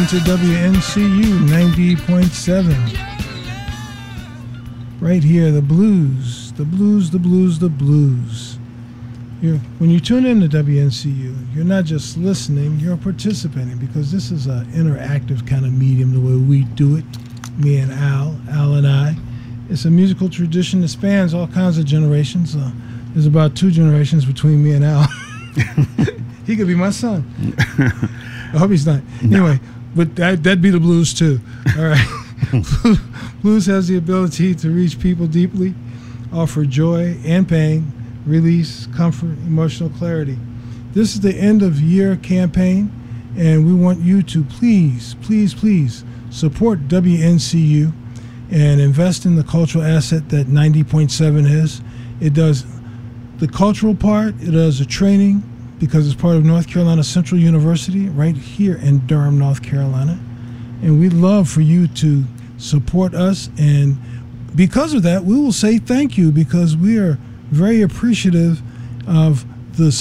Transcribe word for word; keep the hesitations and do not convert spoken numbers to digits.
To W N C U ninety point seven. Right here, the blues, the blues, the blues, the blues. You're, when you tune in to W N C U, you're not just listening, you're participating, because this is an interactive kind of medium, the way we do it, me and Al, Al and I. It's a musical tradition that spans all kinds of generations. Uh, there's about two generations between me and Al. He could be my son. I hope he's not. No. Anyway, but that, that'd be the blues too. All right. Blues has the ability to reach people deeply, offer joy and pain, release, comfort, emotional clarity. This is the end of year campaign, and we want you to please, please, please support W N C U and invest in the cultural asset that ninety point seven is. It does the cultural part, it does the training, because it's part of North Carolina Central University right here in Durham, North Carolina. And we'd love for you to support us. And because of that, we will say thank you, because we are very appreciative of the